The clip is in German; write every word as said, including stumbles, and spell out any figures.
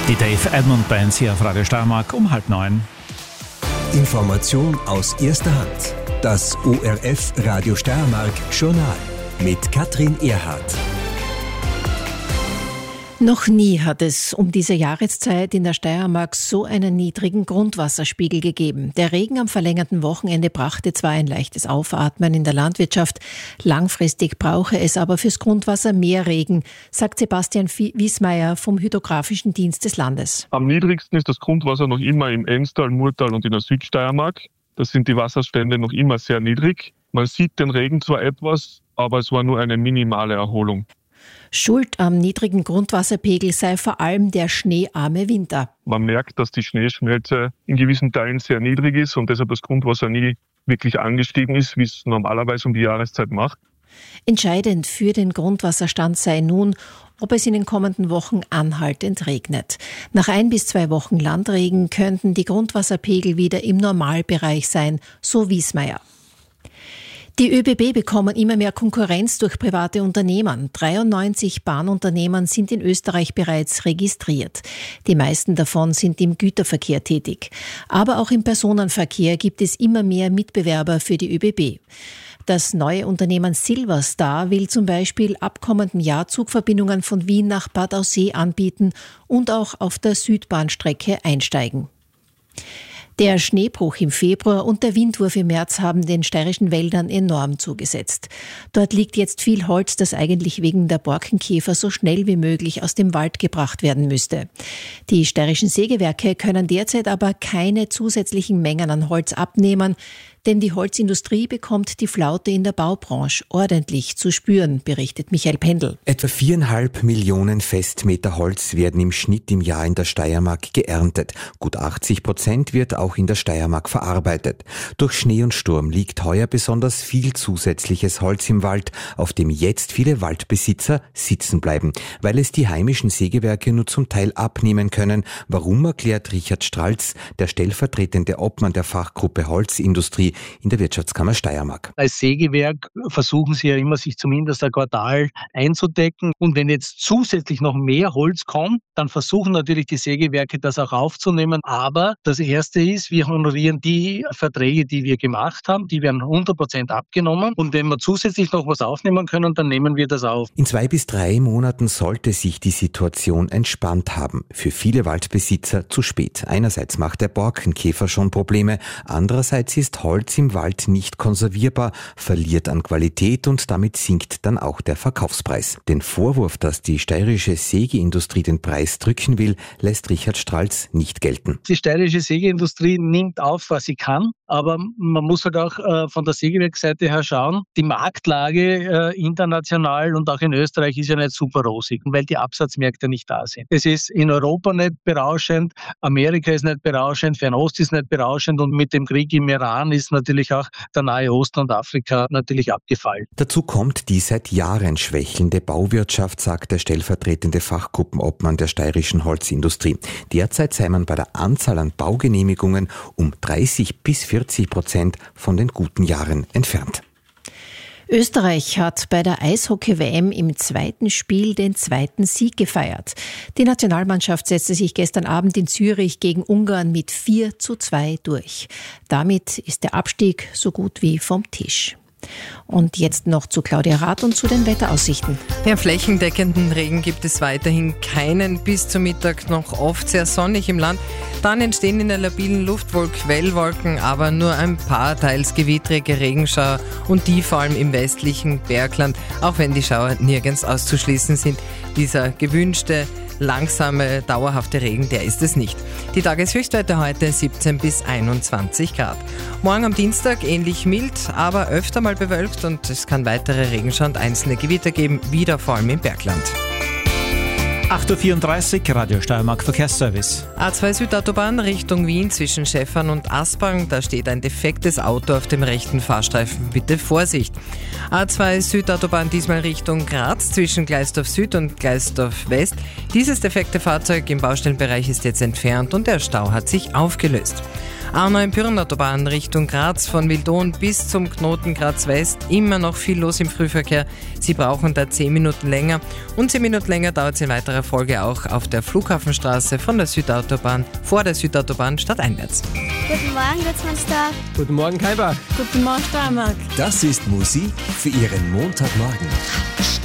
Die Dave Edmund Band hier auf Radio Steiermark um halb neun. Information aus erster Hand. Das O R F Radio Steiermark Journal mit Katrin Erhardt. Noch nie hat es um diese Jahreszeit in der Steiermark so einen niedrigen Grundwasserspiegel gegeben. Der Regen am verlängerten Wochenende brachte zwar ein leichtes Aufatmen in der Landwirtschaft, langfristig brauche es aber fürs Grundwasser mehr Regen, sagt Sebastian Wiesmeier vom Hydrographischen Dienst des Landes. Am niedrigsten ist das Grundwasser noch immer im Enstal, Murtal und in der Südsteiermark. Da sind die Wasserstände noch immer sehr niedrig. Man sieht den Regen zwar etwas, aber es war nur eine minimale Erholung. Schuld am niedrigen Grundwasserpegel sei vor allem der schneearme Winter. Man merkt, dass die Schneeschmelze in gewissen Teilen sehr niedrig ist und deshalb das Grundwasser nie wirklich angestiegen ist, wie es normalerweise um die Jahreszeit macht. Entscheidend für den Grundwasserstand sei nun, ob es in den kommenden Wochen anhaltend regnet. Nach ein bis zwei Wochen Landregen könnten die Grundwasserpegel wieder im Normalbereich sein, so Wiesmeier. Die ÖBB bekommen immer mehr Konkurrenz durch private Unternehmen. dreiundneunzig Bahnunternehmen sind in Österreich bereits registriert. Die meisten davon sind im Güterverkehr tätig. Aber auch im Personenverkehr gibt es immer mehr Mitbewerber für die ÖBB. Das neue Unternehmen Silverstar will zum Beispiel ab kommendem Jahr Zugverbindungen von Wien nach Bad Aussee anbieten und auch auf der Südbahnstrecke einsteigen. Der Schneebruch im Februar und der Windwurf im März haben den steirischen Wäldern enorm zugesetzt. Dort liegt jetzt viel Holz, das eigentlich wegen der Borkenkäfer so schnell wie möglich aus dem Wald gebracht werden müsste. Die steirischen Sägewerke können derzeit aber keine zusätzlichen Mengen an Holz abnehmen, denn die Holzindustrie bekommt die Flaute in der Baubranche ordentlich zu spüren, berichtet Michael Pendl. Etwa viereinhalb Millionen Festmeter Holz werden im Schnitt im Jahr in der Steiermark geerntet. Gut achtzig Prozent wird auch in der Steiermark verarbeitet. Durch Schnee und Sturm liegt heuer besonders viel zusätzliches Holz im Wald, auf dem jetzt viele Waldbesitzer sitzen bleiben, weil es die heimischen Sägewerke nur zum Teil abnehmen können. Warum, erklärt Richard Stralz, der stellvertretende Obmann der Fachgruppe Holzindustrie in der Wirtschaftskammer Steiermark. Als Sägewerk versuchen sie ja immer, sich zumindest ein Quartal einzudecken. Und wenn jetzt zusätzlich noch mehr Holz kommt, dann versuchen natürlich die Sägewerke, das auch aufzunehmen. Aber das Erste ist, wir honorieren die Verträge, die wir gemacht haben. Die werden hundert Prozent abgenommen. Und wenn wir zusätzlich noch was aufnehmen können, dann nehmen wir das auf. In zwei bis drei Monaten sollte sich die Situation entspannt haben. Für viele Waldbesitzer zu spät. Einerseits macht der Borkenkäfer schon Probleme. Andererseits ist Holz im Wald nicht konservierbar, verliert an Qualität und damit sinkt dann auch der Verkaufspreis. Den Vorwurf, dass die steirische Sägeindustrie den Preis drücken will, lässt Richard Stralz nicht gelten. Die steirische Sägeindustrie nimmt auf, was sie kann, aber man muss halt auch äh, von der Sägewerksseite her schauen, die Marktlage äh, international und auch in Österreich ist ja nicht super rosig, weil die Absatzmärkte nicht da sind. Es ist in Europa nicht berauschend, Amerika ist nicht berauschend, Fernost ist nicht berauschend und mit dem Krieg im Iran ist natürlich auch der Nahe Osten und Afrika natürlich abgefallen. Dazu kommt die seit Jahren schwächelnde Bauwirtschaft, sagt der stellvertretende Fachgruppenobmann der steirischen Holzindustrie. Derzeit sei man bei der Anzahl an Baugenehmigungen um dreißig bis vierzig Prozent von den guten Jahren entfernt. Österreich hat bei der Eishockey-W M im zweiten Spiel den zweiten Sieg gefeiert. Die Nationalmannschaft setzte sich gestern Abend in Zürich gegen Ungarn mit vier zu zwei durch. Damit ist der Abstieg so gut wie vom Tisch. Und jetzt noch zu Claudia Rath und zu den Wetteraussichten. Ja, flächendeckenden Regen gibt es weiterhin keinen. Bis zum Mittag noch oft sehr sonnig im Land. Dann entstehen in der labilen Luft wohl Quellwolken, aber nur ein paar teils gewittrige Regenschauer und die vor allem im westlichen Bergland, auch wenn die Schauer nirgends auszuschließen sind. Dieser gewünschte langsame, dauerhafte Regen, der ist es nicht. Die Tageshöchstwerte heute siebzehn bis einundzwanzig Grad. Morgen am Dienstag ähnlich mild, aber öfter mal bewölkt und es kann weitere Regenschauer und einzelne Gewitter geben, wieder vor allem im Bergland. acht Uhr vierunddreißig, Radio Steiermark Verkehrsservice. A zwei Südautobahn Richtung Wien zwischen Schäffern und Aspang. Da steht ein defektes Auto auf dem rechten Fahrstreifen. Bitte Vorsicht. A zwei Südautobahn diesmal Richtung Graz zwischen Gleisdorf Süd und Gleisdorf West. Dieses defekte Fahrzeug im Baustellenbereich ist jetzt entfernt und der Stau hat sich aufgelöst. A neun Pirna-Autobahn Richtung Graz von Wildon bis zum Knoten Graz West. Immer noch viel los im Frühverkehr. Sie brauchen da zehn Minuten länger. Und zehn Minuten länger dauert es in weiterer Folge auch auf der Flughafenstraße von der Südautobahn, vor der Südautobahn stadteinwärts. Guten Morgen, Würzmannsdorf. Guten Morgen, Kaibach. Guten Morgen, Steiermark. Das ist Musik für Ihren Montagmorgen.